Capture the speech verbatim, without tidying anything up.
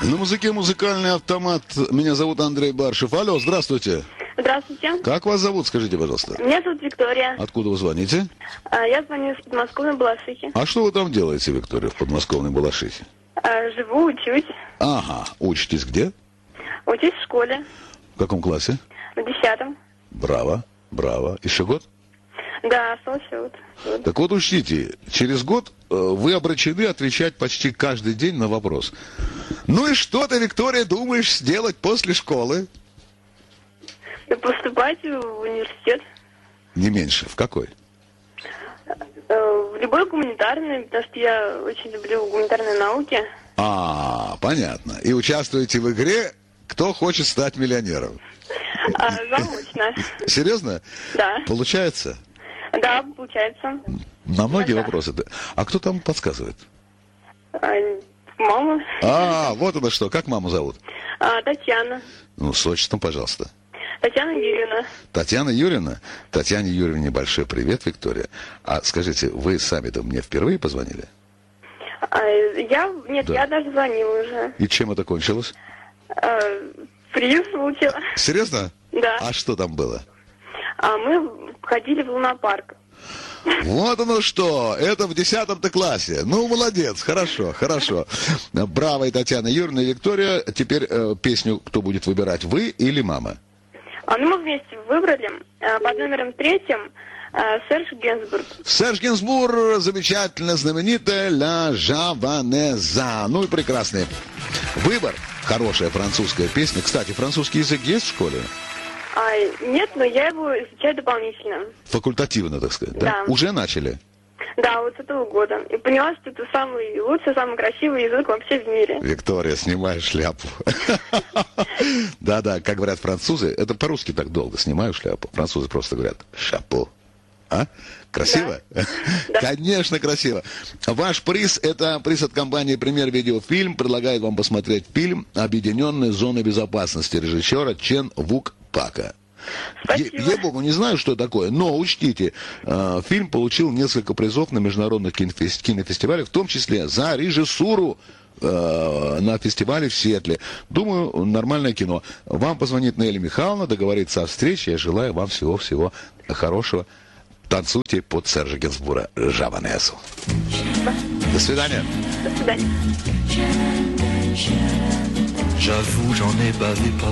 На музыке «Музыкальный автомат». Меня зовут Андрей Баршев. Алло, здравствуйте. Здравствуйте. Как вас зовут, скажите, пожалуйста? Меня зовут Виктория. Откуда вы звоните? А, Я звоню из подмосковной Балашихи. А что вы там делаете, Виктория, в подмосковной Балашихе? А, Живу, учусь. Ага, учитесь где? Учусь в школе. В каком классе? В десятом. Браво, браво. Еще год? Да, остался вот. вот. Так вот, учтите, через год э, вы обречены отвечать почти каждый день на вопрос. Ну и что ты, Виктория, думаешь сделать после школы? И поступать в университет. Не меньше. В какой? Э, В любой гуманитарный, потому что я очень люблю гуманитарные науки. А, понятно. И участвуете в игре «Кто хочет стать миллионером». А, заочно. Серьезно? Да. Получается? Да, получается. На многие Да. вопросы. да. А кто там подсказывает? А, Мама. А, вот оно что. Как маму зовут? А, Татьяна. Ну, с отчеством, пожалуйста. Татьяна Юрьевна. Татьяна Юрьевна. Татьяне Юрьевне большой привет, Виктория. А скажите, вы сами-то мне впервые позвонили? А, Я, нет, Да. я даже звонила уже. И чем это кончилось? А, Приз получила. Серьезно? Да. А что там было? А мы ходили в лунопарк. Вот оно что, это в десятом-то классе. Ну, молодец, хорошо, хорошо. Браво, и Татьяна Юрьевна, и Виктория. Теперь э, песню кто будет выбирать, вы или мама? А, ну, мы вместе выбрали а, под номером третьим а, Серж Генсбург. Серж Генсбур, замечательно, знаменитая «Ля Жаванеза». Ну и прекрасный выбор. Хорошая французская песня. Кстати, французский язык есть в школе? А, нет, но я его изучаю дополнительно. Факультативно, так сказать, да? Да. Уже начали? Да, вот с этого года. И поняла, что это самый лучший, самый красивый язык вообще в мире. Виктория, снимай шляпу. Да-да, как говорят французы, это по-русски так долго, снимаю шляпу. Французы просто говорят «шапо». А? Красиво? Да. Конечно, красиво. Ваш приз – это приз от компании «Премьер Видеофильм». Предлагает вам посмотреть фильм «Объединенные зоны безопасности» режиссера Чен Вук Пака. Спасибо. Е- Ей-богу, не знаю, что такое, но учтите, э, фильм получил несколько призов на международных кинофес- кинофестивалях, в том числе за режиссуру э, на фестивале в Сиэтле. Думаю, нормальное кино. Вам позвонит Нелли Михайловна, договорится о встрече. Я желаю вам всего-всего хорошего. Танцуйте под Сержа Генсбура «Жаванезу». До свидания. До свидания. J'avoue, j'en ai bavé pas